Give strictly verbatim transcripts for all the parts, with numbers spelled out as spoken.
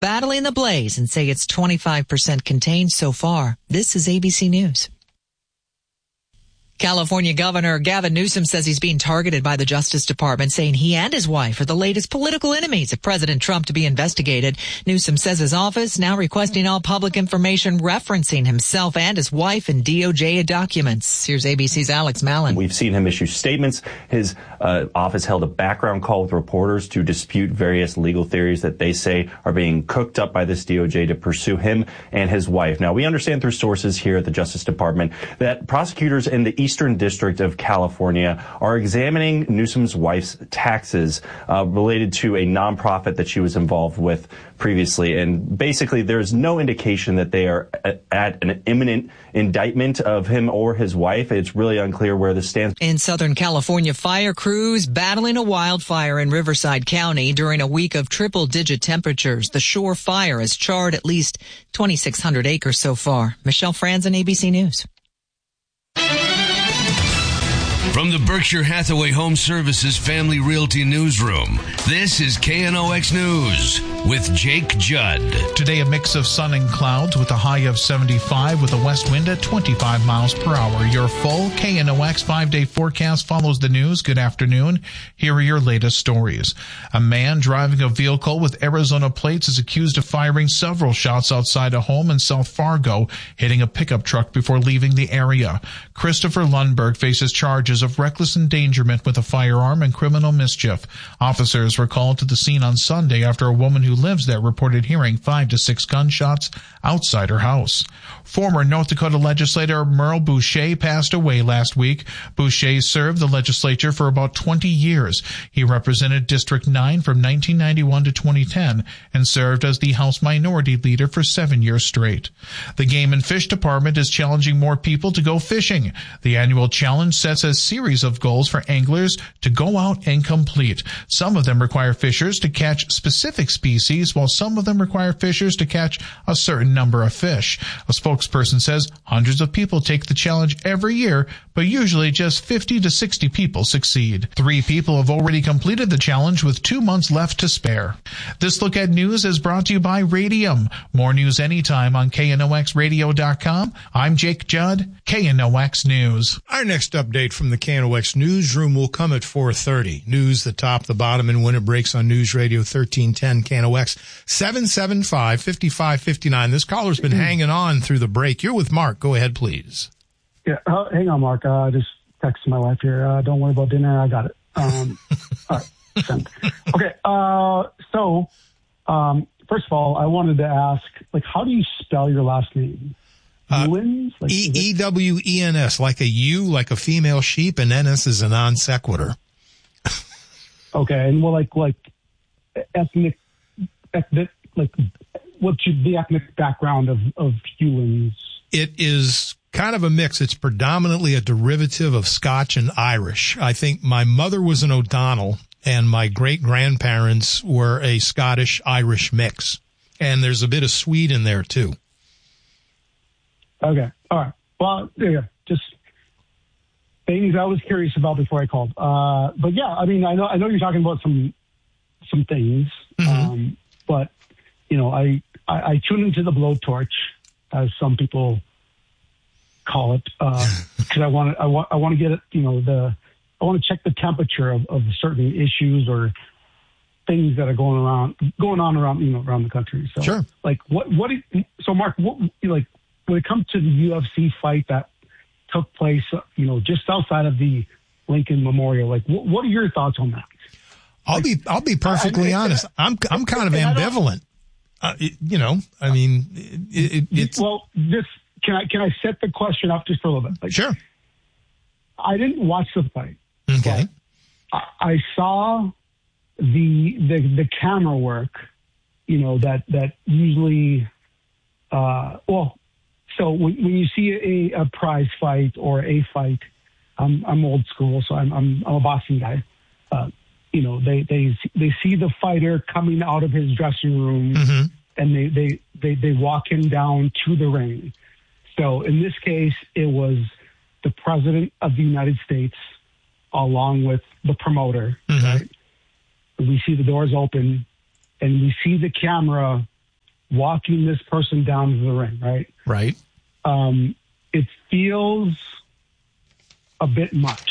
battling the blaze and say it's twenty-five percent contained so far. This is A B C News. California Governor Gavin Newsom says he's being targeted by the Justice Department, saying he and his wife are the latest political enemies of President Trump to be investigated. Newsom says his office now requesting all public information referencing himself and his wife in D O J documents. Here's A B C's Alex Mallon. We've seen him issue statements. His uh, office held a background call with reporters to dispute various legal theories that they say are being cooked up by this D O J to pursue him and his wife. Now, we understand through sources here at the Justice Department that prosecutors in the Eastern District of California are examining Newsom's wife's taxes uh, related to a nonprofit that she was involved with previously. And basically, there's no indication that they are at, at an imminent indictment of him or his wife. It's really unclear where this stands. In Southern California, fire crews battling a wildfire in Riverside County during a week of triple-digit temperatures. The Shore Fire has charred at least twenty-six hundred acres so far. Michelle Franzen, A B C News. From the Berkshire Hathaway Home Services Family Realty Newsroom, this is K N O X News with Jake Judd. Today, a mix of sun and clouds with a high of seventy-five with a west wind at twenty-five miles per hour. Your full K N O X five-day forecast follows the news. Good afternoon. Here are your latest stories. A man driving a vehicle with Arizona plates is accused of firing several shots outside a home in South Fargo, hitting a pickup truck before leaving the area. Christopher Lundberg faces charges of reckless endangerment with a firearm and criminal mischief. Officers were called to the scene on Sunday after a woman who lives there reported hearing five to six gunshots outside her house. Former North Dakota legislator Merle Boucher passed away last week. Boucher served the legislature for about twenty years. He represented District nine from nineteen ninety-one to twenty ten and served as the House Minority Leader for seven years straight. The Game and Fish Department is challenging more people to go fishing. The annual challenge sets a series of goals for anglers to go out and complete. Some of them require fishers to catch specific species, while some of them require fishers to catch a certain number of fish. A spokesperson says hundreds of people take the challenge every year, but usually just fifty to sixty people succeed. Three people have already completed the challenge with two months left to spare. This Look at News is brought to you by Radium. More news anytime on K N O X radio dot com. I'm Jake Judd, K N O X News. Our next update from the K N O X newsroom will come at four thirty. News the top, the bottom, and when it breaks on News Radio thirteen ten K N O X, seven seven five, five five five nine. This caller's been hanging on through the break. You're with Mark. Go ahead, please. Yeah, uh, hang on, Mark. Uh, just texted my wife here. Uh, don't worry about dinner. I got it. Um, all right. Sent. Okay. Uh, so, um, first of all, I wanted to ask, like, how do you spell your last name? Uh, Ewens? Like, E E W E N S, like a U, like a female sheep, and N S is a non sequitur. Okay, and well, like, like ethnic, ethnic, like, what's your, the ethnic background of of Ewens? It is kind of a mix. It's predominantly a derivative of Scotch and Irish. I think my mother was an O'Donnell, and my great grandparents were a Scottish Irish mix, and there's a bit of Swede in there too. Okay. All right. Well, yeah, just things I was curious about before I called. Uh, but yeah, I mean, I know, I know you're talking about some, some things, mm-hmm. um, but you know, I, I, I tune into the blowtorch, as some people call it, uh, cause I want to, I want, I want to get it, you know, the, I want to check the temperature of, of certain issues or things that are going around, going on around, you know, around the country. So sure. Like what, what, so Mark, what, like, when it comes to the U F C fight that took place, you know, just outside of the Lincoln Memorial, like, what, what are your thoughts on that? I'll like, be, I'll be perfectly I, I, honest. I'm, I'm kind of ambivalent. Uh, it, you know, I mean, it, it, it's well. This can I can I set the question up just for a little bit? Like, sure. I didn't watch the fight. Okay. I, I saw the the the camera work. You know that that usually, uh, well. So when, when you see a, a prize fight or a fight, I'm, I'm old school, so I'm, I'm, I'm a boxing guy. Uh, you know, they, they they see the fighter coming out of his dressing room, mm-hmm. and they, they, they, they walk him down to the ring. So in this case, it was the President of the United States along with the promoter. Mm-hmm. Right? We see the doors open, and we see the camera walking this person down to the ring, right? Right. Um, it feels a bit much.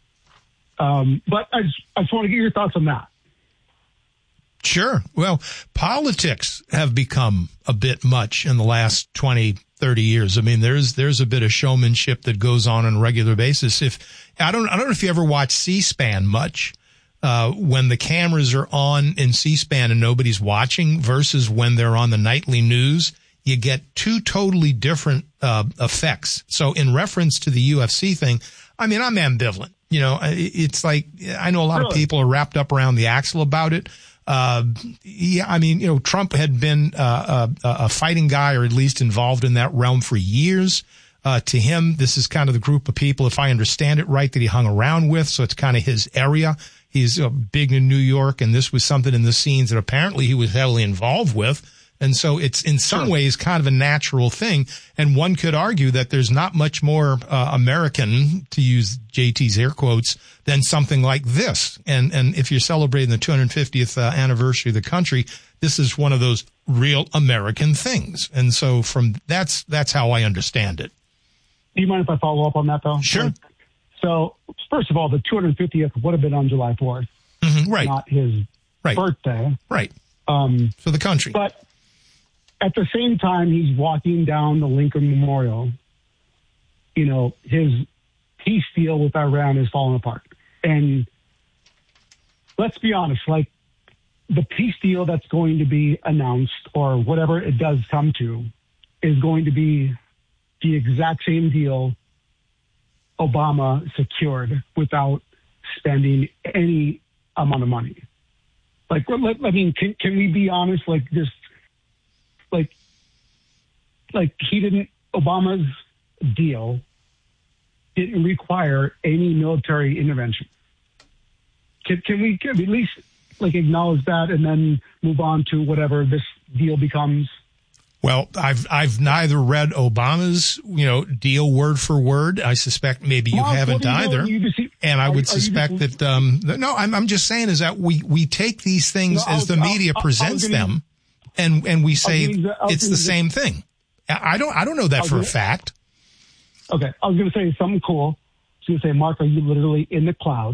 Um, but I just, I just want to get your thoughts on that. Sure. Well, politics have become a bit much in the last twenty, thirty years. I mean, there's there's a bit of showmanship that goes on on a regular basis. If I don't I don't know if you ever watch C-SPAN much, uh, when the cameras are on in C-SPAN and nobody's watching versus when they're on the nightly news, you get two totally different uh, effects. So in reference to the U F C thing, I mean, I'm ambivalent. You know, it's like I know a lot really? of people are wrapped up around the axle about it. Uh, yeah, I mean, you know, Trump had been uh, a, a fighting guy, or at least involved in that realm for years. Uh, to him, this is kind of the group of people, if I understand it right, that he hung around with. So it's kind of his area. He's uh, big in New York, and this was something in the scenes that apparently he was heavily involved with. And so it's in some Sure. ways kind of a natural thing. And one could argue that there's not much more uh, American, to use J T's air quotes, than something like this. And and if you're celebrating the two hundred fiftieth uh, anniversary of the country, this is one of those real American things. And so from that's that's how I understand it. Do you mind if I follow up on that, though? Sure. So, first of all, the two hundred fiftieth would have been on July fourth, Mm-hmm. Right. not his Right. birthday. Right. Um, For the country. But at the same time, he's walking down the Lincoln Memorial. You know, his peace deal with Iran is falling apart. And let's be honest, like the peace deal that's going to be announced, or whatever it does come to, is going to be the exact same deal Obama secured without spending any amount of money. Like, I mean, can, can we be honest? Like, just like, like he didn't, Obama's deal didn't require any military intervention. Can, can we can we at least like acknowledge that and then move on to whatever this deal becomes? Well, I've I've neither read Obama's, you know, deal word for word. I suspect maybe you Mark, haven't what are you either. doing? You just- and I are- would are you suspect just- that um that, no, I'm I'm just saying is that we we take these things No, I as was- the media I- I- I presents was gonna- them, and and we say gonna use that- I was it's the gonna use same thing. I I don't I don't know that was for a gonna- fact. Okay, I was going to say something cool. I was going to say, Mark, are you literally in the clouds?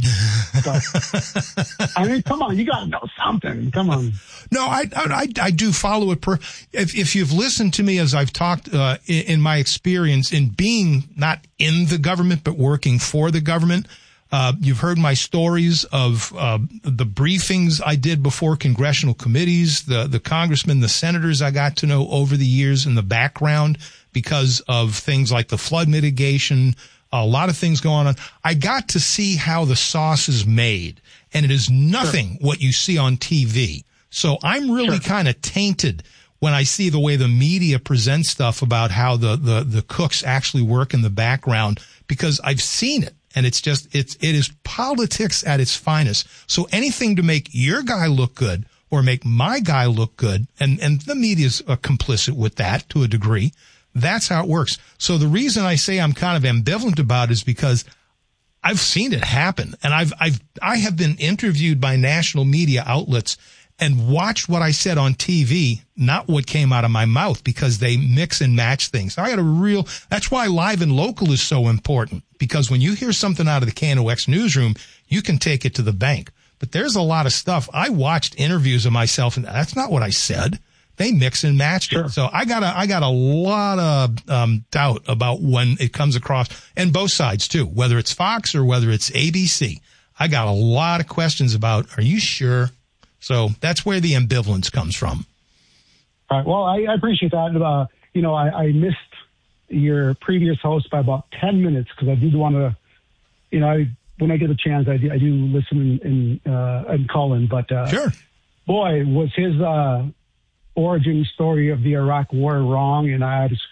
But, I mean, come on, you got to know something. Come on. No, I, I, I do follow it. Per, if, if you've listened to me as I've talked uh, in, in my experience in being not in the government, but working for the government, uh, you've heard my stories of uh, the briefings I did before congressional committees, the, the congressmen, the senators I got to know over the years in the background because of things like the flood mitigation, a lot of things going on. I got to see how the sauce is made, and it is nothing sure. what you see on T V. So I'm really sure. kind of tainted when I see the way the media presents stuff about how the, the, the cooks actually work in the background, because I've seen it, and it's just, it's, it is politics at its finest. So anything to make your guy look good or make my guy look good, and, and the media's uh, complicit with that to a degree. That's how it works. So the reason I say I'm kind of ambivalent about it is because I've seen it happen, and I've, I've, I have been interviewed by national media outlets and watched what I said on T V, not what came out of my mouth, because they mix and match things. I got a real, that's why live and local is so important, because when you hear something out of the K N O X newsroom, you can take it to the bank. But there's a lot of stuff. I watched interviews of myself, and that's not what I said. They mix and matched sure. it. So I got a, I got a lot of um, doubt about when it comes across, and both sides too, whether it's Fox or whether it's A B C. I got a lot of questions about, are you sure? So that's where the ambivalence comes from. All right. Well, I, I appreciate that. Uh, you know, I, I missed your previous host by about ten minutes because I did want to, you know, I, when I get a chance, I do, I do listen and, uh, and call in. But uh, sure. boy, was his uh, origin story of the Iraq War wrong. And I just,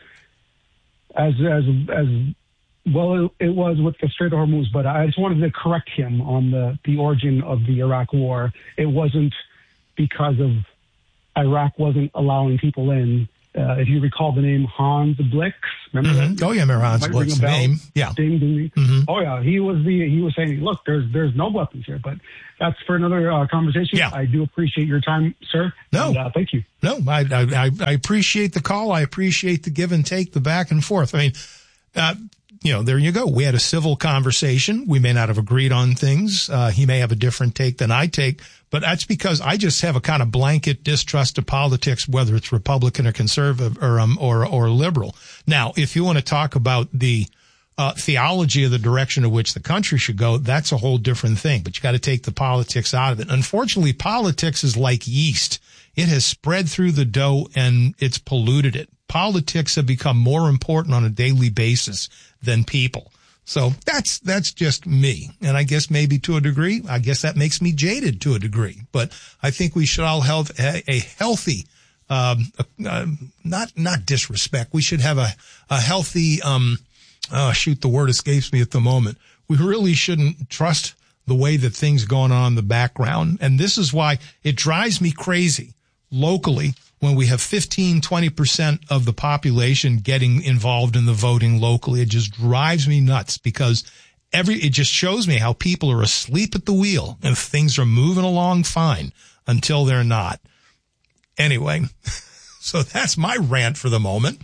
as, as, as well, it was with the Strait of Hormuz, but I just wanted to correct him on the, the origin of the Iraq War. It wasn't because of Iraq wasn't allowing people in Uh, if you recall the name Hans Blix, remember mm-hmm. that? Oh yeah, remember Hans Blix name? Yeah. Ding, ding. Mm-hmm. Oh yeah, he was the he was saying, look, there's there's no weapons here, but that's for another uh, conversation. Yeah. I do appreciate your time, sir. No, and, uh, thank you. No, I, I I appreciate the call. I appreciate the give and take, the back and forth. I mean, uh, you know, there you go. We had a civil conversation. We may not have agreed on things. Uh, he may have a different take than I take. But that's because I just have a kind of blanket distrust of politics, whether it's Republican or conservative or um, or or liberal. Now, if you want to talk about the uh, theology of the direction of which the country should go, that's a whole different thing. But you got to take the politics out of it. Unfortunately, politics is like yeast. It has spread through the dough and it's polluted it. Politics have become more important on a daily basis than people. So that's, that's just me. And I guess maybe to a degree, I guess that makes me jaded to a degree, but I think we should all have a, a healthy, um, uh, not, not disrespect. We should have a, a healthy, um, oh shoot, the word escapes me at the moment. We really shouldn't trust the way that things going on in the background. And this is why it drives me crazy locally when we have fifteen, twenty percent of the population getting involved in the voting locally. It just drives me nuts because every, it just shows me how people are asleep at the wheel and things are moving along fine until they're not. Anyway, so that's my rant for the moment.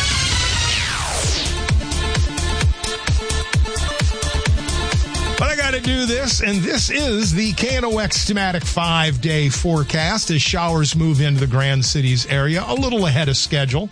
But I got to do this, and this is the K N O X Stamatic five-day forecast as showers move into the Grand Cities area a little ahead of schedule.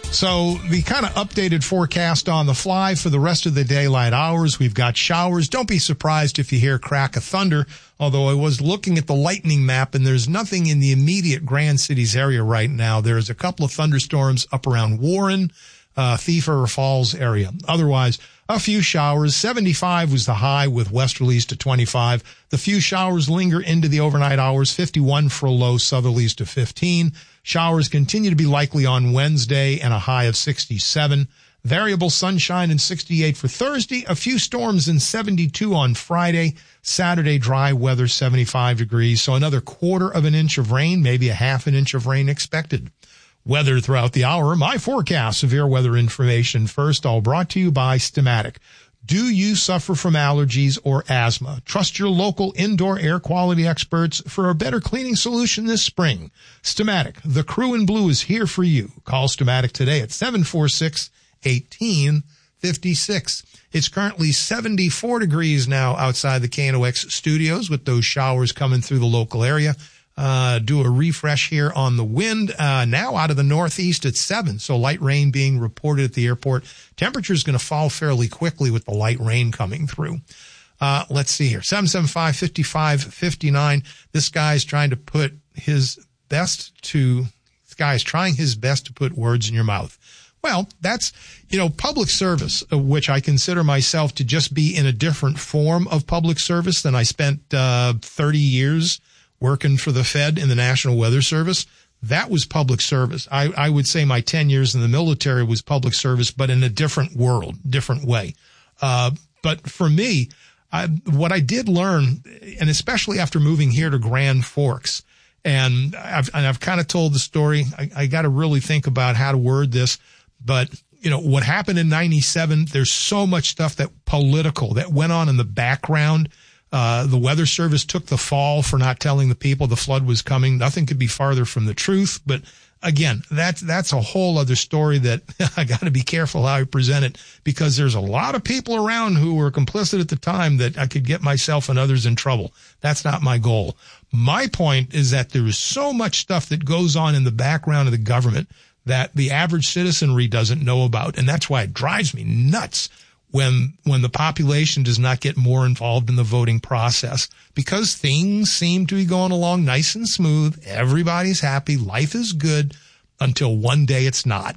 So the kind of updated forecast on the fly for the rest of the daylight hours, we've got showers. Don't be surprised if you hear crack of thunder, although I was looking at the lightning map, and there's nothing in the immediate Grand Cities area right now. There's a couple of thunderstorms up around Warren, uh, Thief River Falls area. Otherwise, a few showers. seventy-five was the high with westerlies to twenty-five. The few showers linger into the overnight hours. fifty-one for a low, southerlies to fifteen. Showers continue to be likely on Wednesday and a high of sixty-seven. Variable sunshine and sixty-eight for Thursday. A few storms and seventy-two on Friday. Saturday, dry weather, seventy-five degrees. So another quarter of an inch of rain, maybe a half an inch of rain expected. Weather throughout the hour. My forecast, severe weather information first, all brought to you by Stamatic. Do you suffer from allergies or asthma? Trust your local indoor air quality experts for a better cleaning solution this spring. Stamatic, the crew in blue is here for you. Call Stamatic today at seven four six, one eight five six. It's currently seventy-four degrees now outside the K N O X studios with those showers coming through the local area. Uh, do a refresh here on the wind. Uh, now out of the northeast at seven. So light rain being reported at the airport. Temperature is going to fall fairly quickly with the light rain coming through. Uh, let's see here. seven seven five, five five five nine. This guy's trying to put his best to, this guy's trying his best to put words in your mouth. Well, that's, you know, public service, which I consider myself to just be in a different form of public service than I spent, uh, thirty years working for the Fed in the National Weather Service. That was public service. I, I would say my ten years in the military was public service, but in a different world, different way. Uh, but for me, I, what I did learn, and especially after moving here to Grand Forks, and I've, and I've kind of told the story, I, I got to really think about how to word this, but you know, what happened in ninety-seven, there's so much stuff that political that went on in the background. Uh, the Weather Service took the fall for not telling the people the flood was coming. Nothing could be farther from the truth. But again, that's, that's a whole other story that I got to be careful how I present it, because there's a lot of people around who were complicit at the time that I could get myself and others in trouble. That's not my goal. My point is that there is so much stuff that goes on in the background of the government that the average citizenry doesn't know about. And that's why it drives me nuts when when the population does not get more involved in the voting process, because things seem to be going along nice and smooth. Everybody's happy. Life is good until one day it's not.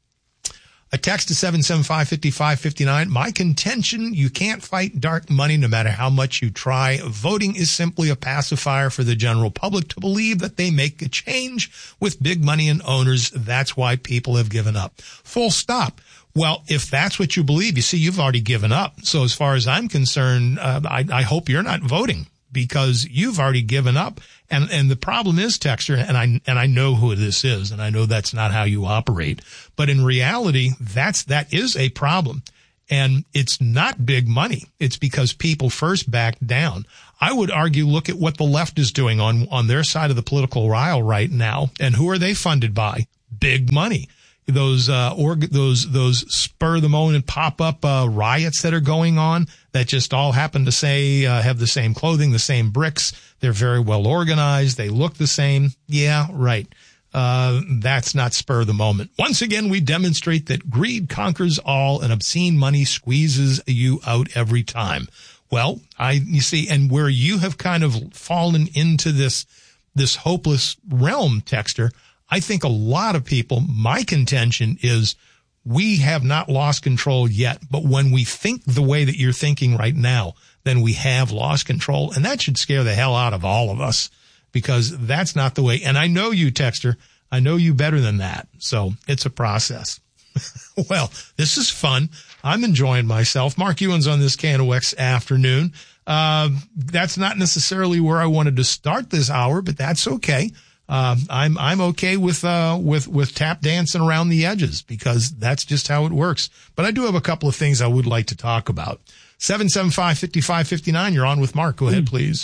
A text to seven seven five, five five five nine. My contention, you can't fight dark money no matter how much you try. Voting is simply a pacifier for the general public to believe that they make a change with big money and owners. That's why people have given up. Full stop. Well, if that's what you believe, you see, you've already given up. So as far as I'm concerned, uh, I, I hope you're not voting, because you've already given up. And, and the problem is, Texter, and I, and I know who this is, and I know that's not how you operate, but in reality, that's, that is a problem. And it's not big money. It's because people first backed down. I would argue, look at what the left is doing on, on their side of the political aisle right now. And who are they funded by? Big money. Those, uh, org, those, those spur of the moment pop up, uh, riots that are going on that just all happen to say, uh, have the same clothing, the same bricks. They're very well organized. They look the same. Yeah, right. Uh, that's not spur of the moment. Once again, we demonstrate that greed conquers all and obscene money squeezes you out every time. Well, I, you see, and where you have kind of fallen into this, this hopeless realm, Texter, I think a lot of people, my contention is we have not lost control yet. But when we think the way that you're thinking right now, then we have lost control. And that should scare the hell out of all of us, because that's not the way. And I know you, Texter. I know you better than that. So it's a process. Well, this is fun. I'm enjoying myself. Mark Ewan's on this K N O X afternoon. Uh, that's not necessarily where I wanted to start this hour, but that's okay. Uh, I'm, I'm okay with, uh, with, with tap dancing around the edges, because that's just how it works. But I do have a couple of things I would like to talk about. seven seven five, five five five nine, you're on with Mark. Go ahead, please.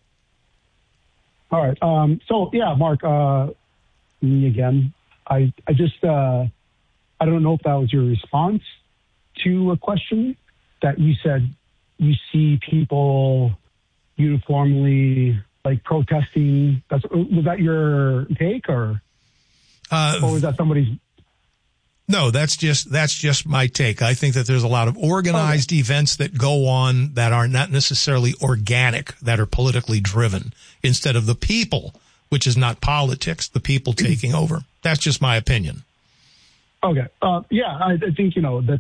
All right. Um, so yeah, Mark, uh, me again. I, I just, uh, I don't know if that was your response to a question that you said you see people uniformly like protesting. That's, was that your take, or, uh, or was that somebody's? No, that's just, that's just my take. I think that there's a lot of organized okay. events that go on that are not necessarily organic, that are politically driven, instead of the people, which is not politics, the people taking over. That's just my opinion. Okay. Uh, yeah, I, I think, you know, that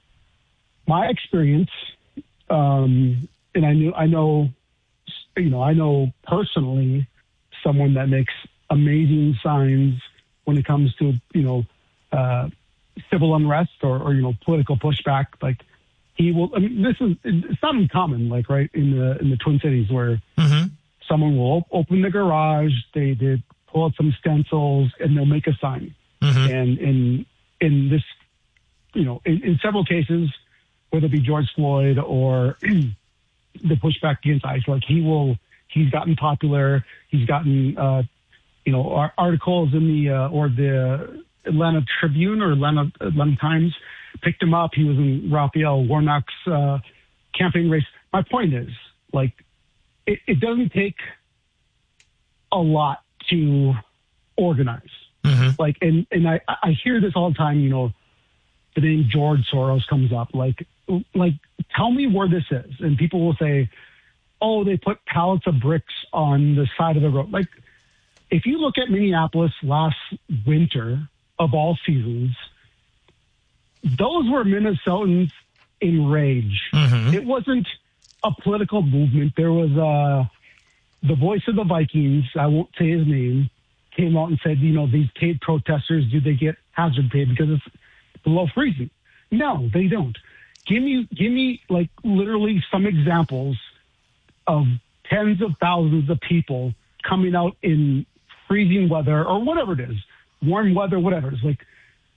my experience, um, and I knew, I know, you know, I know personally someone that makes amazing signs when it comes to, you know, uh, civil unrest or, or, you know, political pushback. Like he will, I mean, this is, it's not uncommon, like, right, in the, in the Twin Cities where mm-hmm. someone will op- open the garage, they, they pull out some stencils and they'll make a sign. Mm-hmm. And in, in this, you know, in, in several cases, whether it be George Floyd or the pushback against ICE, like he will, he's gotten popular. He's gotten, uh, you know, articles in the, uh, or the Atlanta Tribune or Atlanta, Atlanta Times picked him up. He was in Raphael Warnock's, uh, campaign race. My point is, like, it, it doesn't take a lot to organize. Mm-hmm. Like, and, and I, I hear this all the time, you know, the name George Soros comes up. Like, like, tell me where this is. And people will say, oh, they put pallets of bricks on the side of the road. Like, if you look at Minneapolis last winter of all seasons, those were Minnesotans in rage. Mm-hmm. It wasn't a political movement. There was uh, the voice of the Vikings, I won't say his name, came out and said, you know, these paid protesters, do they get hazard pay because it's below freezing? No, they don't. Give me, give me like literally some examples of tens of thousands of people coming out in freezing weather or whatever it is, warm weather, whatever. It's like,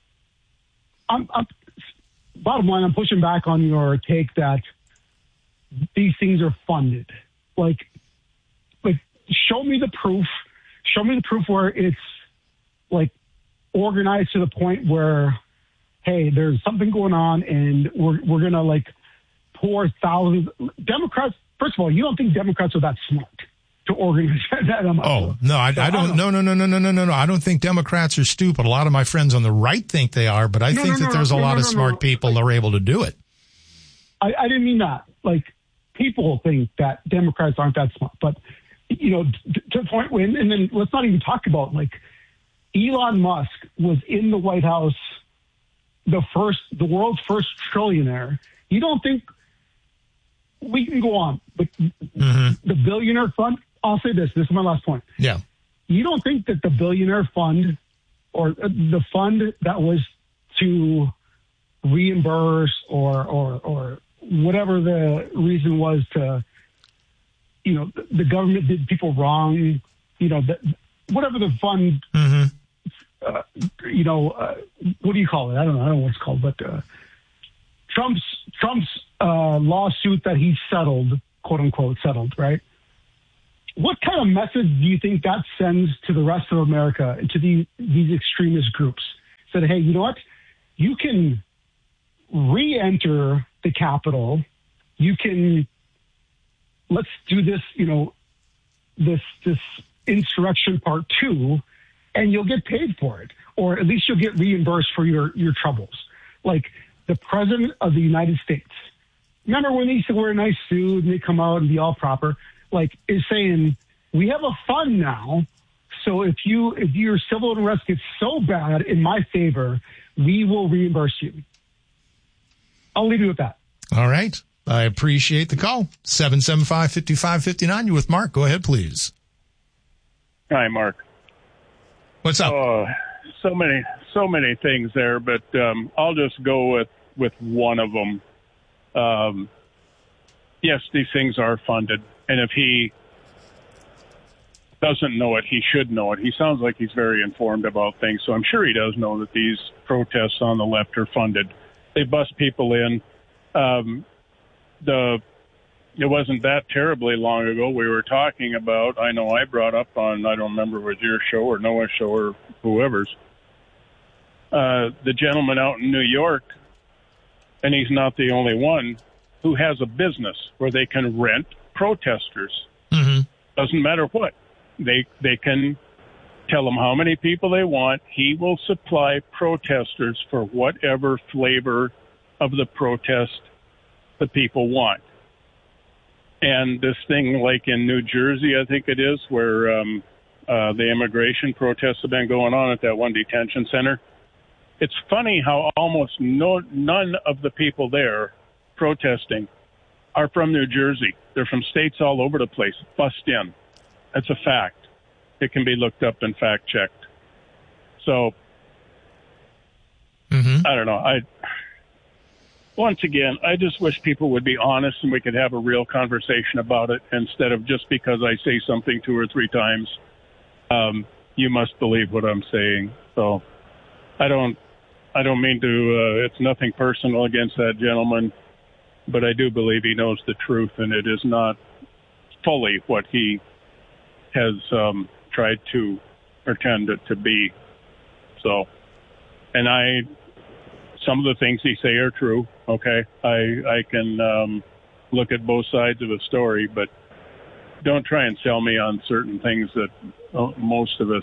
I'm, I'm, bottom line, I'm pushing back on your take that these things are funded. Like, like, show me the proof. Show me the proof where it's like organized to the point where, hey, there's something going on and we're we're gonna like pour thousands. Democrats, first of all, you don't think Democrats are that smart to organize that? I'm oh no, I, so I don't. No, no, no, no, no, no, no, no. I don't think Democrats are stupid. A lot of my friends on the right think they are, but I no, think no, that no, there's no, a lot no, of no, smart no. people that are able to do it. I, I didn't mean that. Like, people think that Democrats aren't that smart, but you know, to, to the point when, and then let's not even talk about like Elon Musk was in the White House, the first, the world's first trillionaire. You don't think we can go on, but mm-hmm. the billionaire fund, I'll say this, this is my last point. Yeah. You don't think that the billionaire fund or the fund that was to reimburse or, or, or whatever the reason was to, you know, the, the government did people wrong, you know, the, whatever the fun, mm-hmm. uh, you know, uh, what do you call it? I don't know. I don't know what it's called, but uh, Trump's Trump's uh, lawsuit that he settled, quote unquote, settled, right? What kind of message do you think that sends to the rest of America, to the, these extremist groups? Said, hey, you know what? You can re-enter the Capitol. You can, let's do this, you know, this this insurrection part two, and you'll get paid for it. Or at least you'll get reimbursed for your, your troubles. Like the President of the United States. Remember when they used to wear a nice suit and they come out and be all proper? Like, is saying, we have a fund now, so if you if your civil unrest gets so bad in my favor, we will reimburse you. I'll leave you with that. All right. I appreciate the call. seven seven five, five five five nine. You're with Mark. Go ahead, please. Hi, Mark. What's up? Oh, so many, so many things there, but um, I'll just go with, with one of them. Um, yes, these things are funded. And if he doesn't know it, he should know it. He sounds like he's very informed about things, so I'm sure he does know that these protests on the left are funded. They bust people in. Um, the it wasn't that terribly long ago we were talking about, I know I brought up on, I don't remember if it was your show or Noah's show or whoever's, uh, the gentleman out in New York, and he's not the only one, who has a business where they can rent protesters. Mm-hmm. Doesn't matter what. They they can tell them how many people they want. He will supply protesters for whatever flavor of the protest the people want. And this thing, like in New Jersey, I think it is, where um, uh, the immigration protests have been going on at that one detention center. It's funny how almost no none of the people there protesting are from New Jersey. They're from states all over the place, bust in. That's a fact. It can be looked up and fact-checked. So, mm-hmm. I don't know. I Once again, I just wish people would be honest and we could have a real conversation about it instead of just because I say something two or three times, um, you must believe what I'm saying. So, I don't, I don't mean to, uh, it's nothing personal against that gentleman, but I do believe he knows the truth, and it is not fully what he has um, tried to pretend it to be. So, and I, some of the things he say are true. Okay, I I can um, look at both sides of a story, but don't try and sell me on certain things that uh, most of us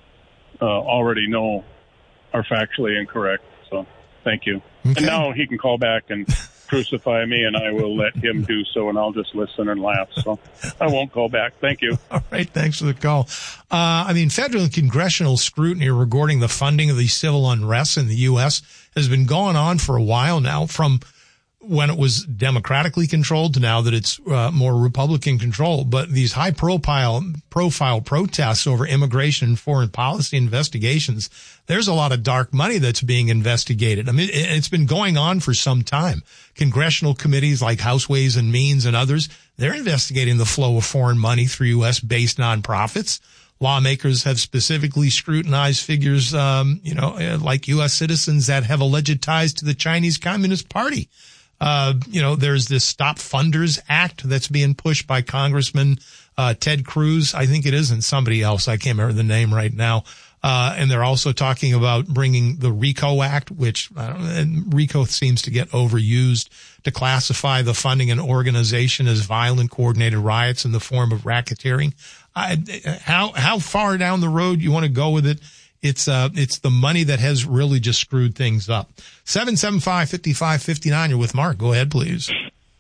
uh, already know are factually incorrect. So, thank you. Okay. And now he can call back and crucify me, and I will let him do so, and I'll just listen and laugh. So I won't call back. Thank you. All right. Thanks for the call. Uh, I mean, federal and congressional scrutiny regarding the funding of the civil unrest in the U S has been going on for a while now, from when it was democratically controlled to now that it's uh, more Republican controlled. But these high profile profile protests over immigration and foreign policy investigations, there's a lot of dark money that's being investigated. I mean, it's been going on for some time. Congressional committees like House Ways and Means and others, they're investigating the flow of foreign money through U S based nonprofits. Lawmakers have specifically scrutinized figures, um, you know, like U S citizens that have alleged ties to the Chinese Communist Party. Uh, you know, there's this Stop Funders Act that's being pushed by Congressman uh, Ted Cruz, I think it is, and somebody else. I can't remember the name right now. Uh, and they're also talking about bringing the RICO Act, which I don't know, and RICO seems to get overused to classify the funding an organization as violent coordinated riots in the form of racketeering. I, how how far down the road you want to go with it? It's uh it's the money that has really just screwed things up. seven seven five, five five five nine. You're with Mark. Go ahead, please.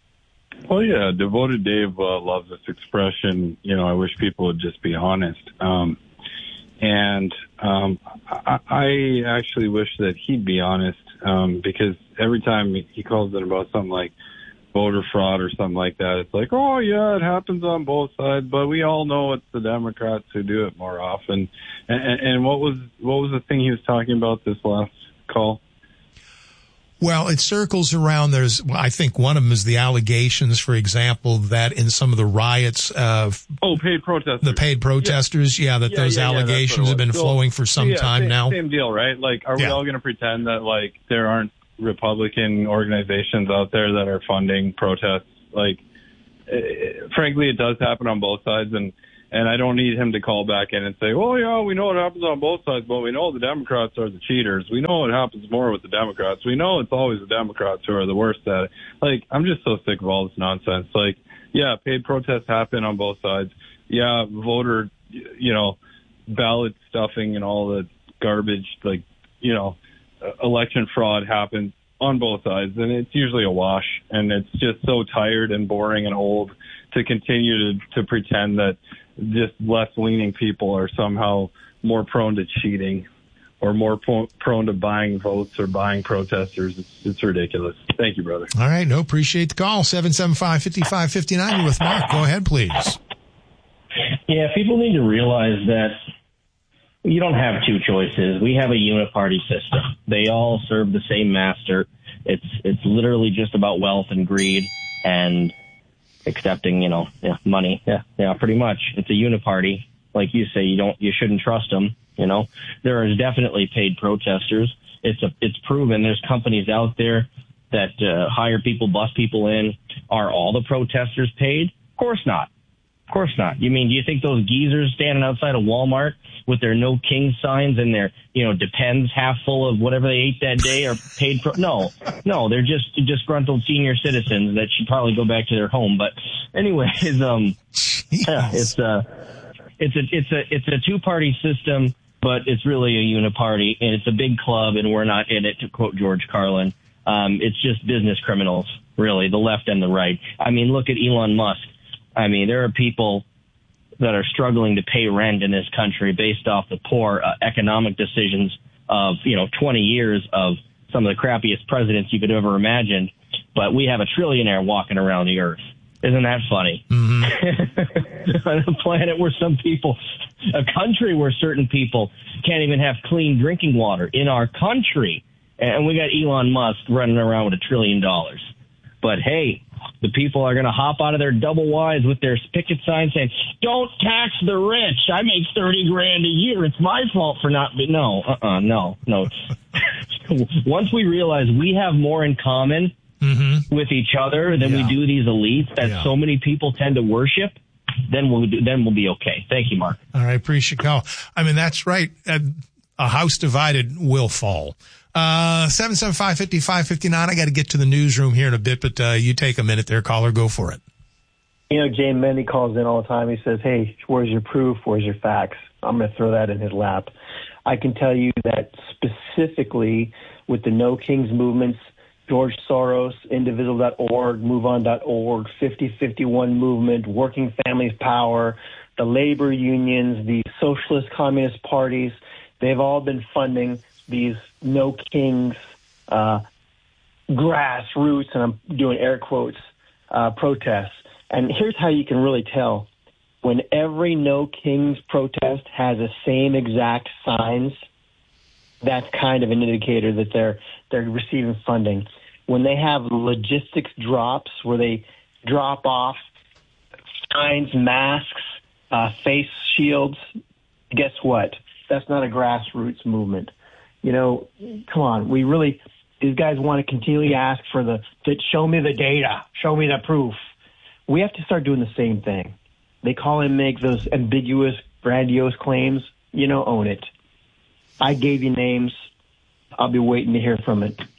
Well, yeah, Devoted Dave uh, loves this expression. You know, I wish people would just be honest. Um, and um, I, I actually wish that he'd be honest um, because every time he calls it about something like voter fraud or something like that, it's like, oh, yeah, it happens on both sides, but we all know it's the Democrats who do it more often. And, and what was what was the thing he was talking about this last call? Well, it circles around. There's, well, I think one of them is the allegations, for example, that in some of the riots of oh, paid protesters, the paid protesters, yeah, yeah that yeah, those yeah, allegations yeah, have been so, flowing for some yeah, time same, now. Same deal, right? Like, are yeah. we all going to pretend that like there aren't Republican organizations out there that are funding protests? Like, it, frankly, it does happen on both sides, and. And I don't need him to call back in and say, well, yeah, we know what happens on both sides, but we know the Democrats are the cheaters. We know what happens more with the Democrats. We know it's always the Democrats who are the worst at it. Like, I'm just so sick of all this nonsense. Like, yeah, paid protests happen on both sides. Yeah, voter, you know, ballot stuffing and all the garbage, like, you know, election fraud happens on both sides. And it's usually a wash. And it's just so tired and boring and old to continue to, to pretend that just left-leaning people are somehow more prone to cheating or more pro- prone to buying votes or buying protesters. It's, it's ridiculous. Thank you, brother. All right. No, appreciate the call. seven seven five, five five five nine. You're with Mark. Go ahead, please. Yeah, people need to realize that you don't have two choices. We have a uniparty system. They all serve the same master. It's it's literally just about wealth and greed and accepting, you know, yeah, money. Yeah, yeah, pretty much. It's a uniparty. Like you say, you don't, you shouldn't trust them. You know, there is definitely paid protesters. It's a, it's proven. There's companies out there that uh, hire people, bus people in. Are all the protesters paid? Of course not. Of course not. You mean, do you think those geezers standing outside of Walmart with their no king signs and their, you know, Depends half full of whatever they ate that day are paid pro? No, no, they're just disgruntled senior citizens that should probably go back to their home. But anyways, um, yeah, it's a, it's a, it's a, it's a two party system, but it's really a uniparty and it's a big club and we're not in it, to quote George Carlin. Um, it's just business criminals, really, the left and the right. I mean, look at Elon Musk. I mean, there are people that are struggling to pay rent in this country based off the poor uh, economic decisions of, you know, twenty years of some of the crappiest presidents you could ever imagine. But we have a trillionaire walking around the earth. Isn't that funny? Mm-hmm. On a planet where some people, a country where certain people can't even have clean drinking water in our country. And we got Elon Musk running around with a trillion dollars. But hey, the people are going to hop out of their double wides with their picket signs saying, don't tax the rich. I make thirty grand a year. It's my fault for not. No, uh-uh, no, no. Once we realize we have more in common mm-hmm. with each other than yeah. we do these elites that yeah. so many people tend to worship, then we'll do, then we'll be okay. Thank you, Mark. All right. Appreciate your call. I mean, that's right. A house divided will fall. Uh, seven seven five, five five five nine. I got to get to the newsroom here in a bit, but uh, you take a minute there, caller. Go for it. You know, Jay Mendy calls in all the time. He says, hey, where's your proof? Where's your facts? I'm going to throw that in his lap. I can tell you that specifically with the No Kings movements, George Soros, Indivisible dot org, move on dot org, fifty fifty-one movement, Working Families Power, the labor unions, the socialist communist parties, they've all been funding these No Kings, uh, grassroots, and I'm doing air quotes, uh, protests. And here's how you can really tell. When every No Kings protest has the same exact signs, that's kind of an indicator that they're they're receiving funding. When they have logistics drops where they drop off signs, masks, uh, face shields, guess what? That's not a grassroots movement. You know, come on. We really, these guys want to continually ask for the, the, show me the data, show me the proof. We have to start doing the same thing. They call and make those ambiguous, grandiose claims. You know, own it. I gave you names. I'll be waiting to hear from it.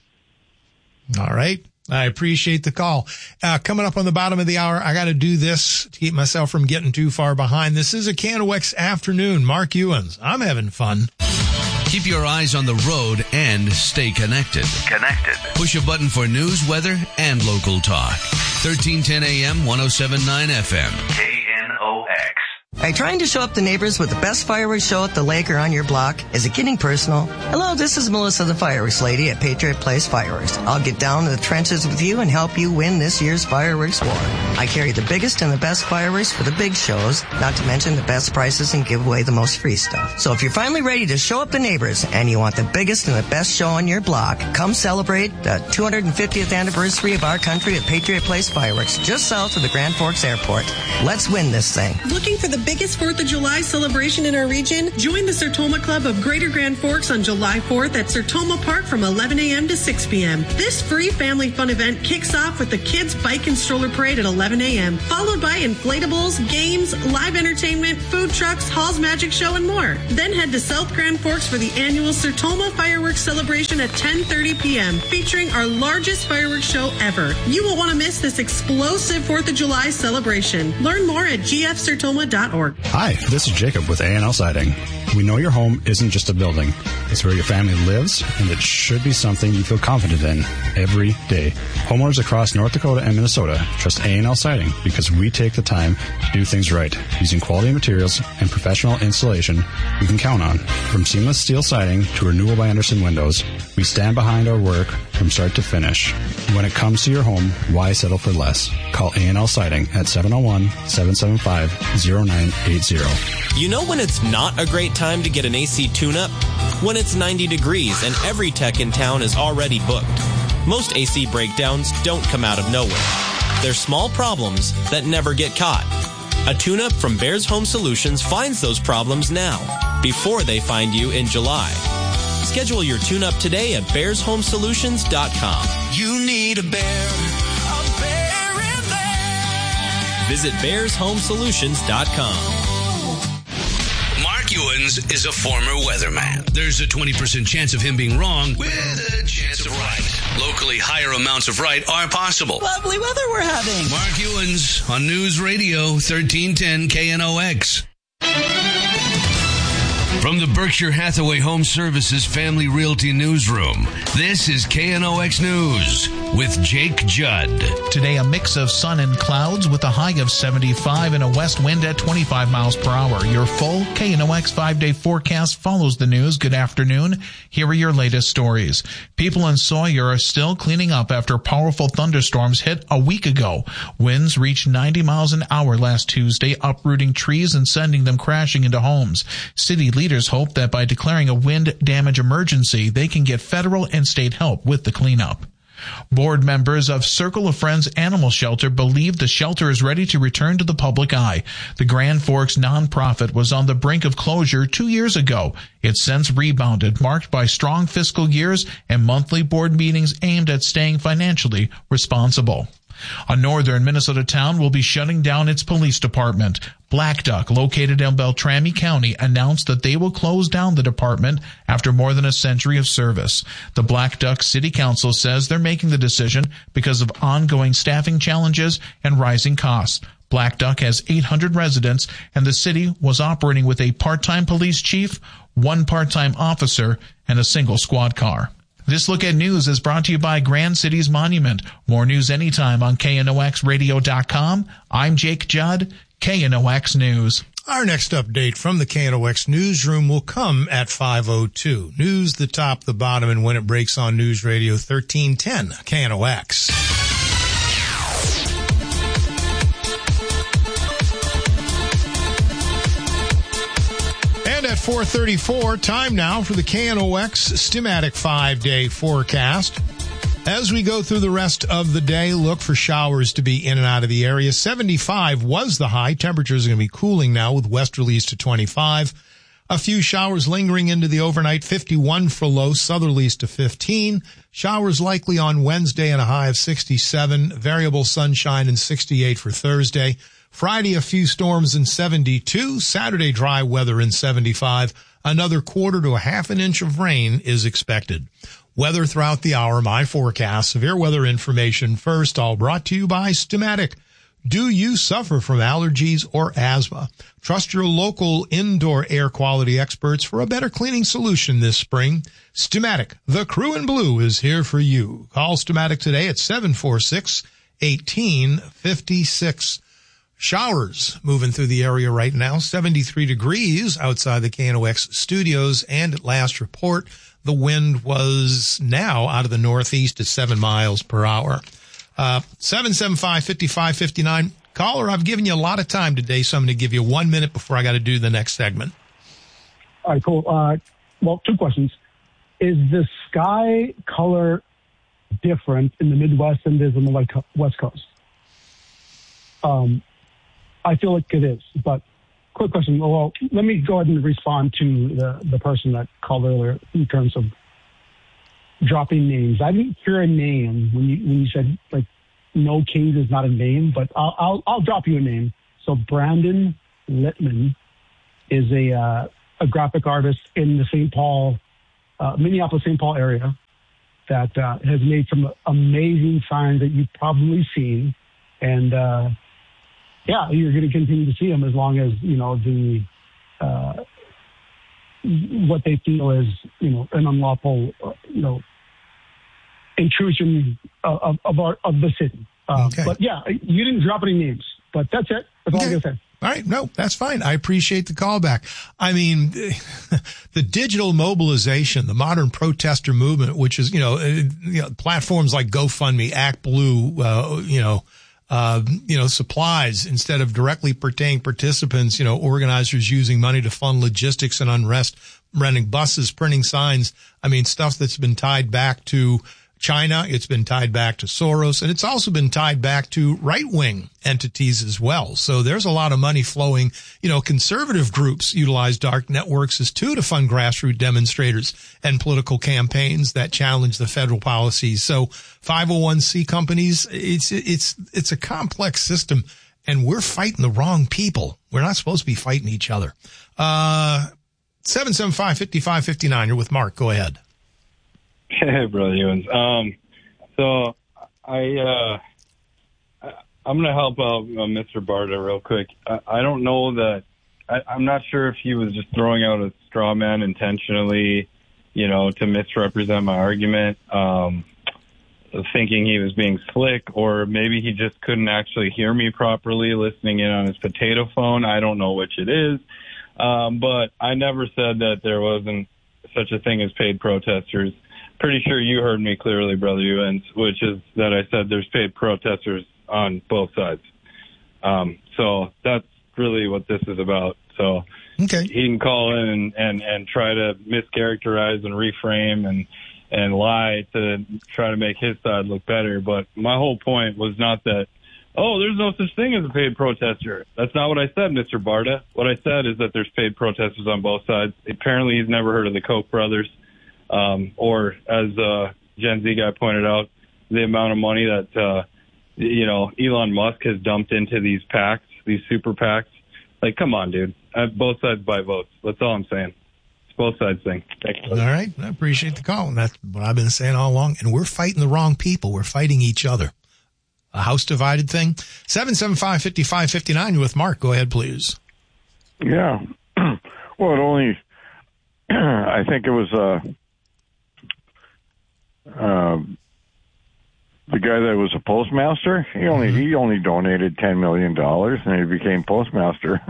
All right. I appreciate the call. Uh, coming up on the bottom of the hour, I got to do this to keep myself from getting too far behind. This is a K N O X afternoon. Mark Ewens. I'm having fun. Keep your eyes on the road and stay connected. Connected. Push a button for news, weather, and local talk. thirteen ten A M, ten seventy-nine F M. K N O X. Are you trying to show up the neighbors with the best fireworks show at the lake or on your block? Is it getting personal? Hello, this is Melissa the Fireworks Lady at Patriot Place Fireworks. I'll get down to the trenches with you and help you win this year's fireworks war. I carry the biggest and the best fireworks for the big shows, not to mention the best prices and give away the most free stuff. So if you're finally ready to show up the neighbors and you want the biggest and the best show on your block, come celebrate the two hundred fiftieth anniversary of our country at Patriot Place Fireworks, just south of the Grand Forks Airport. Let's win this thing. Looking for the biggest fourth of July celebration in our region? Join the Sertoma Club of Greater Grand Forks on July fourth at Sertoma Park from eleven a.m. to six p.m. This free family fun event kicks off with the Kids Bike and Stroller Parade at eleven a.m., followed by inflatables, games, live entertainment, food trucks, Hall's Magic Show, and more. Then head to South Grand Forks for the annual Sertoma Fireworks Celebration at ten thirty p.m., featuring our largest fireworks show ever. You won't want to miss this explosive fourth of July celebration. Learn more at g f sertoma dot org. Hi, this is Jacob with A and L Siding. We know your home isn't just a building. It's where your family lives, and it should be something you feel confident in every day. Homeowners across North Dakota and Minnesota trust A and L Siding because we take the time to do things right, using quality materials and professional installation we can count on. From seamless steel siding to Renewal by Andersen windows, we stand behind our work from start to finish. When it comes to your home, why settle for less? Call A and L Siding at seven oh one, seven seven five, oh nine eight zero. You know when it's not a great time to get an A C tune-up? When it's ninety degrees and every tech in town is already booked. Most A C breakdowns don't come out of nowhere. They're small problems that never get caught. A tune-up from Bears Home Solutions finds those problems now, before they find you in July. Schedule your tune-up today at bears home solutions dot com. You need a bear, a bear in there. Visit bears home solutions dot com. Mark Ewens is a former weatherman. There's a twenty percent chance of him being wrong with a chance of right. Locally, higher amounts of right are possible. Lovely weather we're having. Mark Ewens on News Radio thirteen ten K N O X. From the Berkshire Hathaway Home Services Family Realty Newsroom, this is K N O X News with Jake Judd. Today, a mix of sun and clouds with a high of seventy-five and a west wind at twenty-five miles per hour. Your full K N O X five-day forecast follows the news. Good afternoon. Here are your latest stories. People in Sawyer are still cleaning up after powerful thunderstorms hit a week ago. Winds reached ninety miles an hour last Tuesday, uprooting trees and sending them crashing into homes. City leaders hope that by declaring a wind damage emergency, they can get federal and state help with the cleanup. Board members of Circle of Friends Animal Shelter believe the shelter is ready to return to the public eye. The Grand Forks nonprofit was on the brink of closure two years ago. It's since rebounded, marked by strong fiscal years and monthly board meetings aimed at staying financially responsible. A northern Minnesota town will be shutting down its police department. Black Duck, located in Beltrami County, announced that they will close down the department after more than a century of service. The Black Duck City Council says they're making the decision because of ongoing staffing challenges and rising costs. Black Duck has eight hundred residents, and the city was operating with a part-time police chief, one part-time officer, and a single squad car. This Look at News is brought to you by Grand Cities Monument. More news anytime on K N O X radio dot com. I'm Jake Judd, K N O X News. Our next update from the K N O X newsroom will come at five oh two. News, the top, the bottom, and when it breaks on News Radio thirteen ten, K N O X. And at four thirty-four, time now for the K N O X Stimatic five-day forecast. As we go through the rest of the day, look for showers to be in and out of the area. seventy-five was the high. Temperatures are going to be cooling now with westerlies to twenty-five. A few showers lingering into the overnight. fifty-one for low, southerlies to fifteen. Showers likely on Wednesday and a high of sixty-seven. Variable sunshine and sixty-eight for Thursday. Friday, a few storms in seventy-two. Saturday, dry weather in seventy-five. Another quarter to a half an inch of rain is expected. Weather throughout the hour, my forecast. Severe weather information first, all brought to you by Stimatic. Do you suffer from allergies or asthma? Trust your local indoor air quality experts for a better cleaning solution this spring. Stimatic, the crew in blue, is here for you. Call Stimatic today at seven four six, one eight five six. showers moving through the area right now. seventy-three degrees outside the K N O X studios. And at last report, the wind was now out of the northeast at seven miles per hour. Uh, seven seven five, five five five nine. Caller, I've given you a lot of time today, so I'm going to give you one minute before I got to do the next segment. All right, cool. Uh, well, two questions. Is the sky color different in the Midwest than it is on the West Coast? Um, I feel like it is, but quick question. Well, let me go ahead and respond to the, the person that called earlier in terms of dropping names. I didn't hear a name when you when you said like No Kings is not a name, but I'll I'll, I'll drop you a name. So Brandon Littman is a uh, a graphic artist in the Saint Paul, uh, Minneapolis Saint Paul area that uh, has made some amazing signs that you've probably seen, and uh, yeah, you're going to continue to see them as long as you know the uh, what they feel is you know an unlawful uh, you know intrusion of of, of, our, of the city. Um, Okay. But yeah, you didn't drop any names, but that's it. That's all I'm going to say. All right. No, that's fine. I appreciate the callback. I mean, the digital mobilization, the modern protester movement, which is, you know, uh, you know platforms like GoFundMe, ActBlue, uh, you know, uh, you know, supplies instead of directly paying participants, you know, organizers using money to fund logistics and unrest, renting buses, printing signs. I mean, stuff that's been tied back to China, it's been tied back to Soros, and it's also been tied back to right-wing entities as well. So there's a lot of money flowing. You know, conservative groups utilize dark networks as too to fund grassroots demonstrators and political campaigns that challenge the federal policies. So five oh one c companies, it's, it's, it's a complex system, and we're fighting the wrong people. We're not supposed to be fighting each other. Uh, seven seven five, five five five nine, you're with Mark. Go ahead. Hey, Brother Ewins. Um, so I, uh, I'm going to help out uh, Mister Barta real quick. I, I don't know that, I, I'm not sure if he was just throwing out a straw man intentionally, you know, to misrepresent my argument, um, thinking he was being slick, or maybe he just couldn't actually hear me properly listening in on his potato phone. I don't know which it is. Um, but I never said that there wasn't such a thing as paid protesters. Pretty sure you heard me clearly, Brother Ewins, which is that I said there's paid protesters on both sides. Um, so that's really what this is about. So okay. He can call in and, and, and try to mischaracterize and reframe and, and lie to try to make his side look better. But my whole point was not that, oh, there's no such thing as a paid protester. That's not what I said, Mister Barta. What I said is that there's paid protesters on both sides. Apparently he's never heard of the Koch brothers. Um, or as uh, Gen Z guy pointed out, the amount of money that, uh, you know, Elon Musk has dumped into these PACs, these super PACs. Like, come on, dude. Uh, both sides buy votes. That's all I'm saying. It's both sides thing. Thanks. All right. I appreciate the call. And that's what I've been saying all along. And we're fighting the wrong people. We're fighting each other. A house divided thing. seven seven five, five five five nine. You're with Mark. Go ahead, please. Yeah. Well, it only, I think it was, uh, Um, the guy that was a postmaster, he only he only donated ten million dollars, and he became postmaster.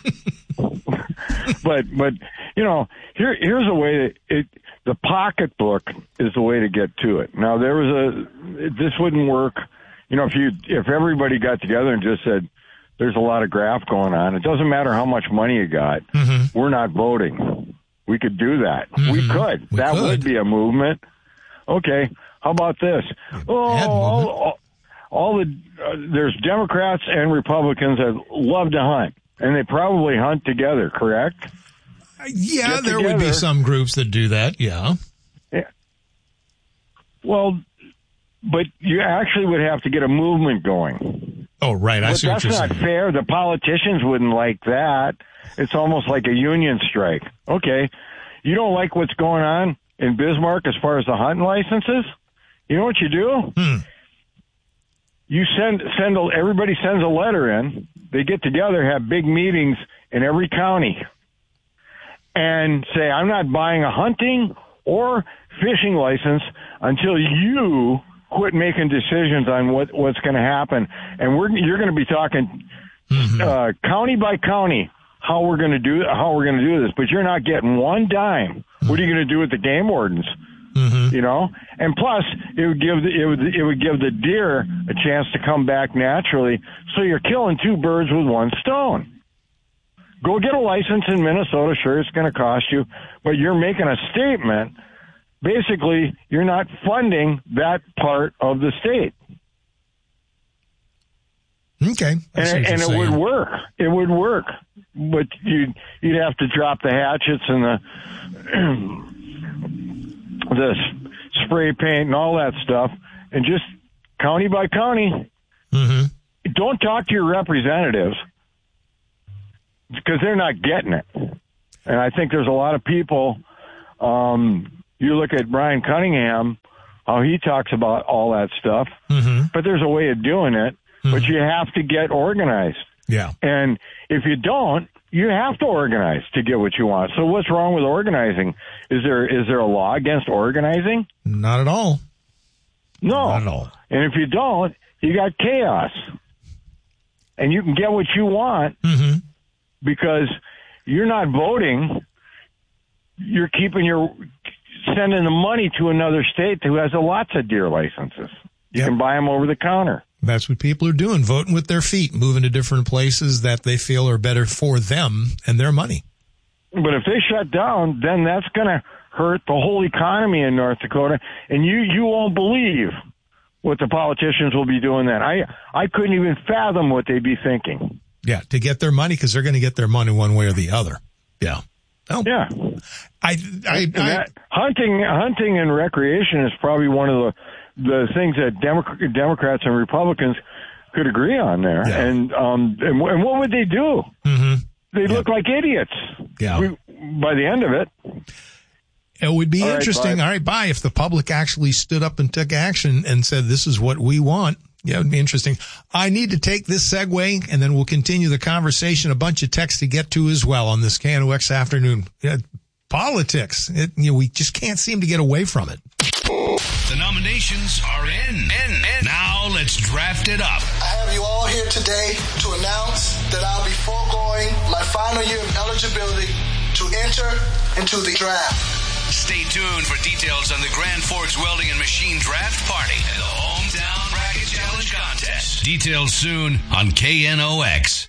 but but you know, here here's a way that it the pocketbook is the way to get to it. Now there was a this wouldn't work. You know, if you if everybody got together and just said there's a lot of graft going on, it doesn't matter how much money you got. Mm-hmm. We're not voting. We could do that. Mm-hmm. We could. We that could. would be a movement. Okay, how about this? Oh, all, all, all the uh, there's Democrats and Republicans that love to hunt, and they probably hunt together, correct? Uh, yeah, Get there together. would be some groups that do that, yeah. Yeah. Well, but you actually would have to get a movement going. Oh, right, I but see what you're saying. That's not fair. The politicians wouldn't like that. It's almost like a union strike. Okay, you don't like what's going on in Bismarck as far as the hunting licenses? You know what you do? Hmm. You send send a, everybody sends a letter in. They get together, have big meetings in every county, and say, "I'm not buying a hunting or fishing license until you quit making decisions on what what's going to happen." And we're you're going to be talking mm-hmm. uh, county by county, how we're going to do how we're going to do this, but you're not getting one dime. Mm-hmm. What are you going to do with the game wardens? Mm-hmm. You know, and plus it would give the, it would it would give the deer a chance to come back naturally. So you're killing two birds with one stone. Go get a license in Minnesota. Sure, it's going to cost you, but you're making a statement. Basically, you're not funding that part of the state. Okay, and, and it would work. It would work, but you'd you'd have to drop the hatchets and the. the spray paint and all that stuff, and just county by county. Mm-hmm. Don't talk to your representatives because they're not getting it. And I think there's a lot of people, um, you look at Brian Cunningham, how he talks about all that stuff, mm-hmm. but there's a way of doing it, mm-hmm. but you have to get organized. Yeah. And if you don't, you have to organize to get what you want. So what's wrong with organizing? Is there is there a law against organizing? Not at all. No. Not at all. And if you don't, you got chaos. And you can get what you want mm-hmm. because you're not voting. You're keeping your sending the money to another state who has a lots of deer licenses. You yep. can buy them over the counter. That's what people are doing, voting with their feet, moving to different places that they feel are better for them and their money. But if they shut down, then that's going to hurt the whole economy in North Dakota, and you, you won't believe what the politicians will be doing then. I, I couldn't even fathom what they'd be thinking. Yeah, to get their money, because they're going to get their money one way or the other. Yeah. Oh. Yeah. I, I, I, that, hunting, hunting and recreation is probably one of the the things that Demo- Democrats and Republicans could agree on there. Yeah. And, um, and, and what would they do? Mm-hmm. They'd yeah. look like idiots yeah. we, by the end of it. It would be All interesting. Right, All right, bye. If the public actually stood up and took action and said, this is what we want. Yeah, it would be interesting. I need to take this segue, and then we'll continue the conversation. A bunch of texts to get to as well on this K N O X afternoon. Yeah, politics. It, you know, we just can't seem to get away from it. The nominations are in. in, in. Now let's draft it up. I have you all here today to announce that I'll be foregoing my final year of eligibility to enter into the draft. Stay tuned for details on the Grand Forks Welding and Machine Draft Party and the Hometown Bracket Challenge Contest. Details soon on K N O X.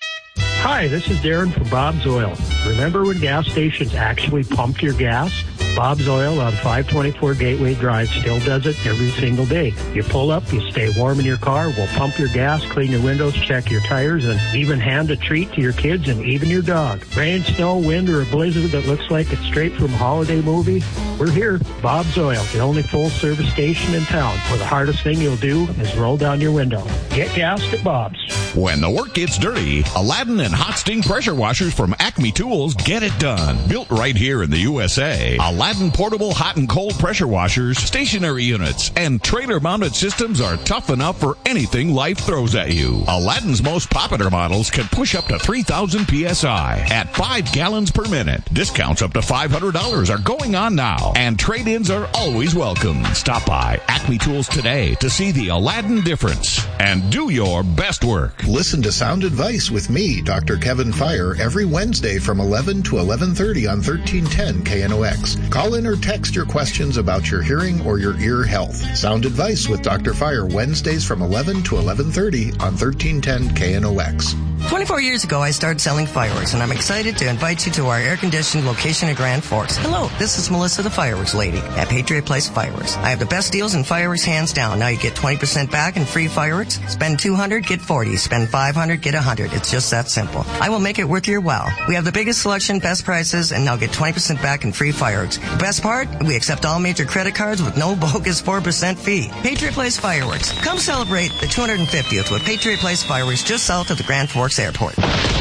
Hi, this is Darren from Bob's Oil. Remember when gas stations actually pumped your gas? Bob's Oil on five twenty-four Gateway Drive still does it every single day. You pull up, you stay warm in your car, we'll pump your gas, clean your windows, check your tires, and even hand a treat to your kids and even your dog. Rain, snow, wind, or a blizzard that looks like it's straight from a holiday movie? We're here. Bob's Oil, the only full-service station in town where the hardest thing you'll do is roll down your window. Get gassed at Bob's. When the work gets dirty, Aladdin and Hot Sting pressure washers from Acme Tools get it done. Built right here in the U S A. Aladdin portable hot and cold pressure washers, stationary units, and trailer-mounted systems are tough enough for anything life throws at you. Aladdin's most popular models can push up to three thousand P S I at five gallons per minute. Discounts up to five hundred dollars are going on now, and trade-ins are always welcome. Stop by Acme Tools today to see the Aladdin difference and do your best work. Listen to Sound Advice with me, Doctor Kevin Fire, every Wednesday from eleven to eleven thirty on thirteen ten K N O X. Call in or text your questions about your hearing or your ear health. Sound Advice with Doctor Fire, Wednesdays from eleven to eleven thirty on thirteen ten K N O X. twenty-four years ago, I started selling fireworks, and I'm excited to invite you to our air-conditioned location in Grand Forks. Hello, this is Melissa, the fireworks lady at Patriot Place Fireworks. I have the best deals in fireworks, hands down. Now you get twenty percent back in free fireworks. Spend two hundred dollars, get forty dollars. Spend five hundred dollars, get one hundred dollars. It's just that simple. I will make it worth your while. We have the biggest selection, best prices, and now get twenty percent back in free fireworks. The best part, we accept all major credit cards with no bogus four percent fee. Patriot Place Fireworks. Come celebrate the two hundred fiftieth with Patriot Place Fireworks just south of the Grand Forks Airport.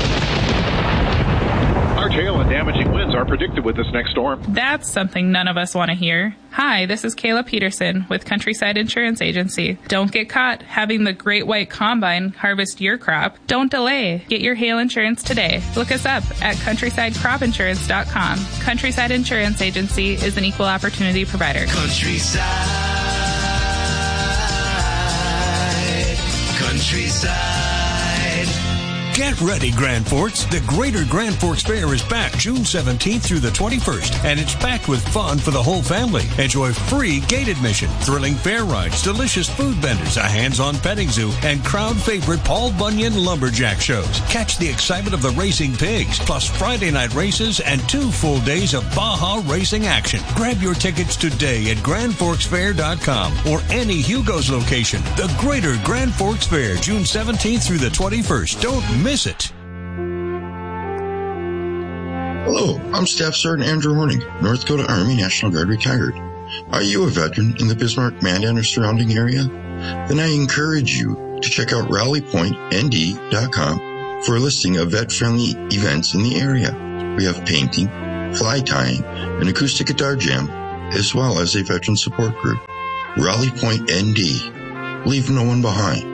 Large hail and damaging winds are predicted with this next storm. That's something none of us want to hear. Hi, this is Kayla Peterson with Countryside Insurance Agency. Don't get caught having the Great White Combine harvest your crop. Don't delay. Get your hail insurance today. Look us up at countryside crop insurance dot com. Countryside Insurance Agency is an equal opportunity provider. Countryside. Countryside. Get ready, Grand Forks. The Greater Grand Forks Fair is back June seventeenth through the twenty-first, and it's packed with fun for the whole family. Enjoy free gate admission, thrilling fair rides, delicious food vendors, a hands-on petting zoo, and crowd favorite Paul Bunyan lumberjack shows. Catch the excitement of the racing pigs, plus Friday night races and two full days of Baja racing action. Grab your tickets today at grand forks fair dot com or any Hugo's location. The Greater Grand Forks Fair, June seventeenth through the twenty-first. Don't miss it. Hello, I'm Staff Sergeant Andrew Horning, North Dakota Army National Guard retired. Are you a veteran in the Bismarck, Mandan, or surrounding area? Then I encourage you to check out rally point n d dot com for a listing of vet-friendly events in the area. We have painting, fly tying, an acoustic guitar jam, as well as a veteran support group. Rally Point N D. Leave no one behind.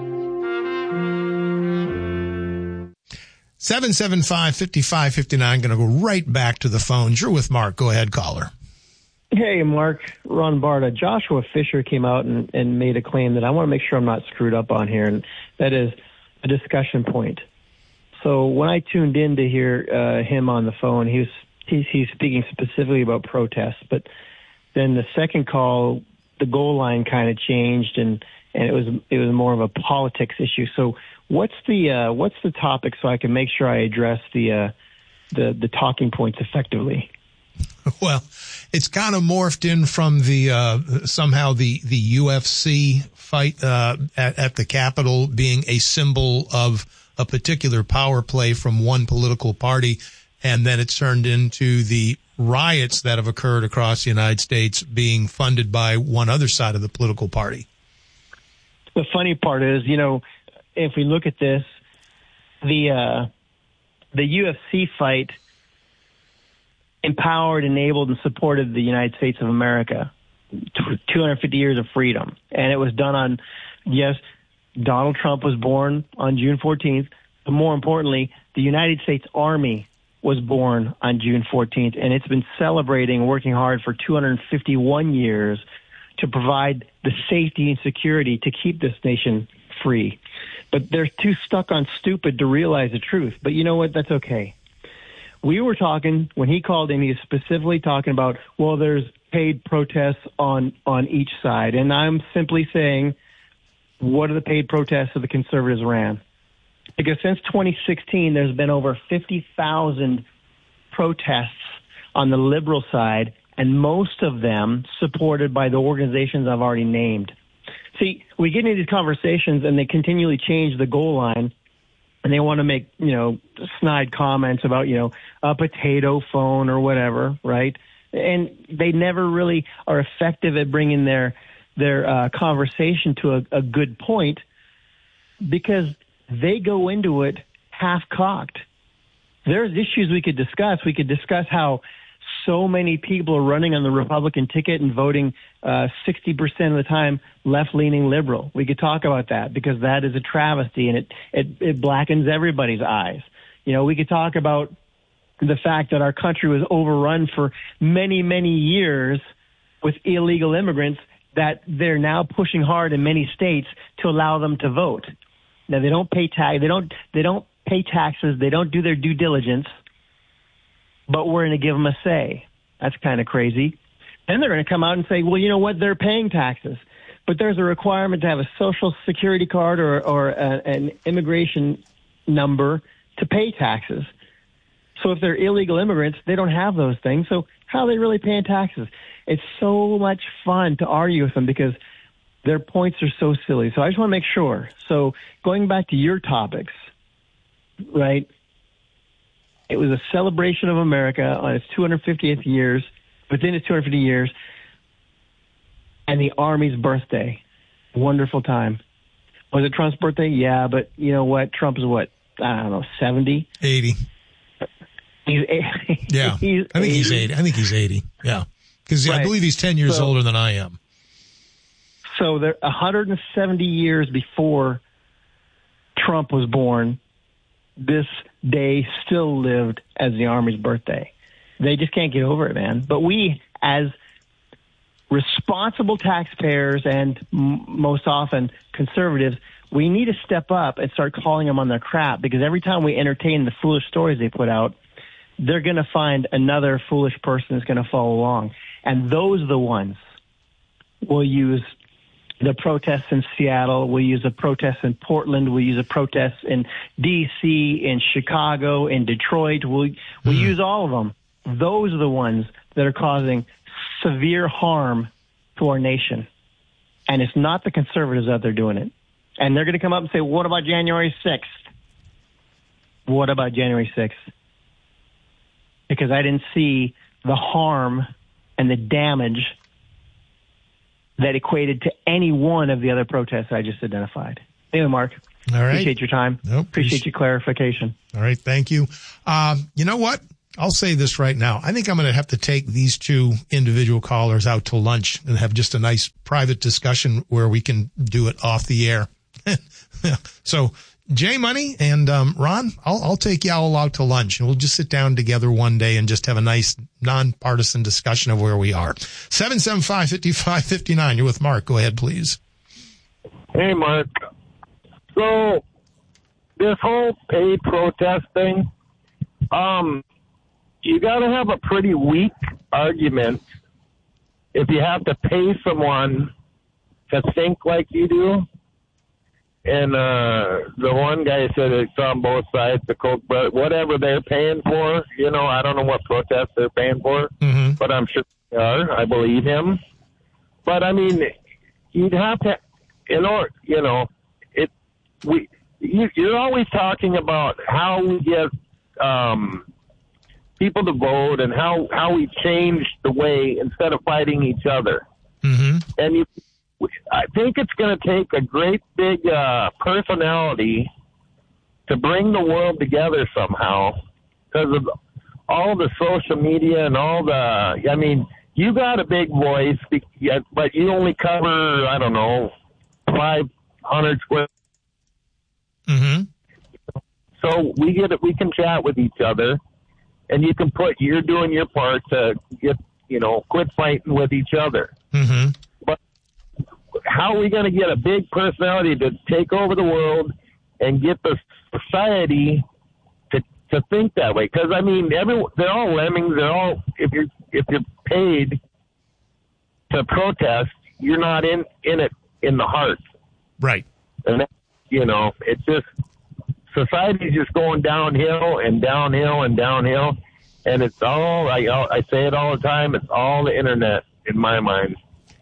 seven seven five, five five five nine. Going to go right back to the phones. You're with Mark. Go ahead, caller. Hey, Mark. Ron Barta. Joshua Fisher came out and, and made a claim that I want to make sure I'm not screwed up on here, and that is a discussion point. So when I tuned in to hear uh, him on the phone, he was he's, he's speaking specifically about protests. But then the second call, the goal line kind of changed, and, and it was it was more of a politics issue. So what's the uh, what's the topic so I can make sure I address the uh, the the talking points effectively? Well, it's kind of morphed in from the uh, somehow the the U F C fight uh, at, at the Capitol being a symbol of a particular power play from one political party, and then it's turned into the riots that have occurred across the United States being funded by one other side of the political party. The funny part is, you know, if we look at this, the uh, the U F C fight empowered, enabled, and supported the United States of America, two hundred fifty years of freedom. And it was done on, yes, Donald Trump was born on June fourteenth, but more importantly, the United States Army was born on June fourteenth, and it's been celebrating, working hard for two hundred fifty-one years to provide the safety and security to keep this nation free. But they're too stuck on stupid to realize the truth. But you know what? That's okay. We were talking, when he called in, he was specifically talking about, well, there's paid protests on, on each side. And I'm simply saying, what are the paid protests that the conservatives ran? Because since twenty sixteen, there's been over fifty thousand protests on the liberal side, and most of them supported by the organizations I've already named. See, we get into these conversations, and they continually change the goal line, and they want to make, you know, snide comments about, you know, a potato phone or whatever, right? And they never really are effective at bringing their their uh, conversation to a, a good point, because they go into it half-cocked. There's issues we could discuss. We could discuss how so many people are running on the Republican ticket and voting uh, sixty percent of the time left-leaning liberal. We could talk about that, because that is a travesty, and it, it, it blackens everybody's eyes. You know, we could talk about the fact that our country was overrun for many, many years with illegal immigrants, that they're now pushing hard in many states to allow them to vote. Now, they don't pay tax, they don't they don't pay taxes, they don't do their due diligence, but we're going to give them a say. That's kind of crazy. Then they're going to come out and say, well, you know what, they're paying taxes, but there's a requirement to have a social security card or, or a, an immigration number to pay taxes. So if they're illegal immigrants, they don't have those things. So how are they really paying taxes? It's so much fun to argue with them because their points are so silly. So I just want to make sure. So going back to your topics, right, it was a celebration of America on its two hundred fiftieth years, within its two hundred fifty years, and the Army's birthday. Wonderful time. Was it Trump's birthday? Yeah, but you know what? Trump is what? I don't know, seventy? eighty. He's eighty. Yeah, he's I think eighty. he's eighty. I think he's eighty, yeah. Because Right. I believe he's ten years So- older than I am. So they're one hundred seventy years before Trump was born, this day still lived as the Army's birthday. They just can't get over it, man. But we, as responsible taxpayers and m- most often conservatives, we need to step up and start calling them on their crap, because every time we entertain the foolish stories they put out, they're going to find another foolish person that's going to follow along. And those are the ones will use the protests in Seattle, we'll use the protests in Portland, we'll use the protests in D C, in Chicago, in Detroit. We'll, we'll mm. use all of them. Those are the ones that are causing severe harm to our nation. And it's not the conservatives out there doing it. And they're going to come up and say, what about January sixth? What about January sixth? Because I didn't see the harm and the damage that equated to any one of the other protests I just identified. Anyway, Mark, all right. Appreciate your time. Nope. Appreciate your clarification. All right, thank you. Um, you know what? I'll say this right now. I think I'm going to have to take these two individual callers out to lunch and have just a nice private discussion where we can do it off the air. So, J Money and um, Ron, I'll, I'll take y'all out to lunch, and we'll just sit down together one day and just have a nice nonpartisan discussion of where we are. seven seven five, five five five nine. You're with Mark. Go ahead, please. Hey, Mark. So, this whole paid protest thing, um, you got to have a pretty weak argument if you have to pay someone to think like you do. And uh, the one guy said it's on both sides, the Koch brothers, whatever they're paying for. You know, I don't know what protests they're paying for, mm-hmm. but I'm sure they are. I believe him. But, I mean, you'd have to, in order, you know, it. We you, you're always talking about how we get um, people to vote and how, how we change the way instead of fighting each other. Mm-hmm. And you. I think it's going to take a great big uh, personality to bring the world together somehow, because of all the social media and all the, I mean, you got a big voice, but you only cover, I don't know, five hundred square. Mm-hmm. So we get it, we can chat with each other, and you can put, you're doing your part to get, you know, quit fighting with each other. Mm-hmm. How are we going to get a big personality to take over the world and get the society to to think that way? Because I mean, every they're all lemmings. They're all if you're if you're paid to protest, you're not in in it in the heart, right? And that, you know, it's just society's just going downhill and downhill and downhill, and it's all I I say it all the time. It's all the internet in my mind.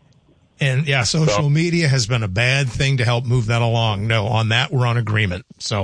And yeah, social so, media has been a bad thing to help move that along. No, on that we're on agreement. So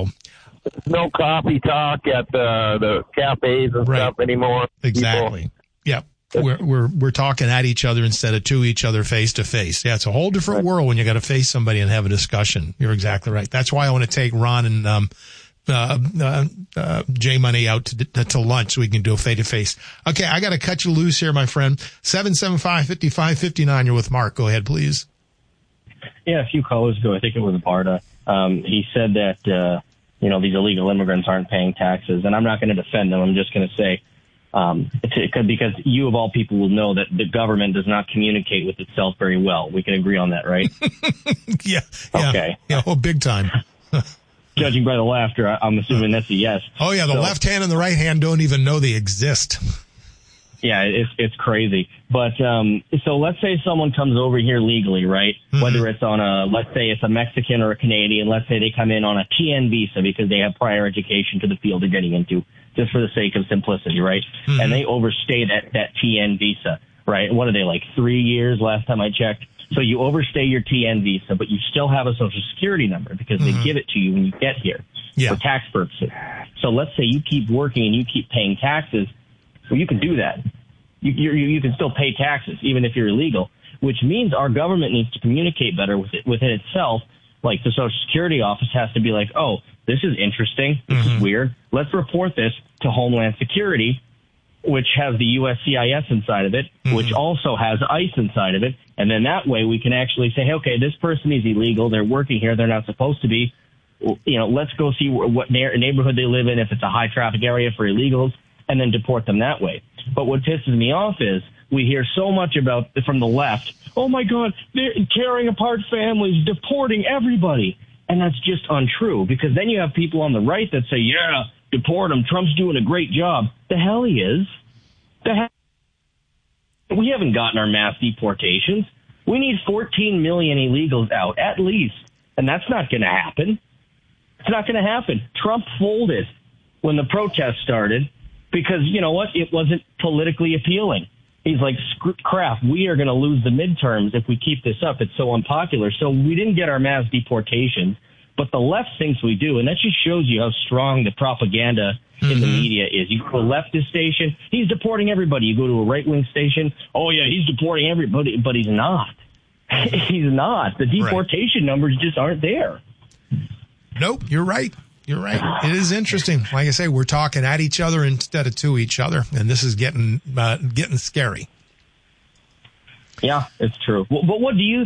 no coffee talk at the the cafes and right. stuff anymore. Exactly. People. Yeah. We're we're we're talking at each other instead of to each other face to face. Yeah, it's a whole different right. world when you got to face somebody and have a discussion. You're exactly right. That's why I want to take Ron and um uh, uh, uh J Money out to to lunch so we can do a face to face. Okay, I got to cut you loose here, my friend. seven seven five, five five five nine. You're with Mark. Go ahead, please. Yeah, a few callers ago, I think it was Barta. Um, he said that uh, you know these illegal immigrants aren't paying taxes, and I'm not going to defend them. I'm just going to say um, it's because you of all people will know that the government does not communicate with itself very well. We can agree on that, right? yeah. Yeah. Okay. Yeah. Oh, big time. Judging by the laughter, I'm assuming that's a yes. Oh, yeah, the so, left hand and the right hand don't even know they exist. Yeah, it's it's crazy. But um, so let's say someone comes over here legally, right? Mm-hmm. Whether it's on a, let's say it's a Mexican or a Canadian, let's say they come in on a T N visa because they have prior education to the field they're getting into, just for the sake of simplicity, right? Mm-hmm. And they overstay that, that T N visa, right? What are they, like three years last time I checked? So you overstay your T N visa, but you still have a social security number because mm-hmm. they give it to you when you get here yeah. for tax purposes. So let's say you keep working and you keep paying taxes. Well, you can do that. You, you, you can still pay taxes even if you're illegal, which means our government needs to communicate better with it, within itself. Like the Social Security office has to be like, oh, this is interesting. This mm-hmm. is weird. Let's report this to Homeland Security, which has the U S C I S inside of it, mm-hmm. which also has ICE inside of it. And then that way we can actually say, hey, okay, this person is illegal. They're working here. They're not supposed to be. You know, let's go see what neighborhood they live in, if it's a high traffic area for illegals, and then deport them that way. But what pisses me off is we hear so much about from the left. Oh, my God, they're tearing apart families, deporting everybody. And that's just untrue, because then you have people on the right that say, yeah, deport him. Trump's doing a great job. The hell he is. The hell. We haven't gotten our mass deportations. We need fourteen million illegals out, at least. And that's not going to happen. It's not going to happen. Trump folded when the protests started because, you know what, it wasn't politically appealing. He's like, crap, we are going to lose the midterms if we keep this up. It's so unpopular. So we didn't get our mass deportations, but the left thinks we do. And that just shows you how strong the propaganda mm-hmm. in the media is. You go to a leftist station, he's deporting everybody. You go to a right-wing station, oh, yeah, he's deporting everybody, but he's not. He's not. The deportation right. numbers just aren't there. Nope, you're right. You're right. It is interesting. Like I say, we're talking at each other instead of to each other, and this is getting uh, getting scary. Yeah, it's true. But what do you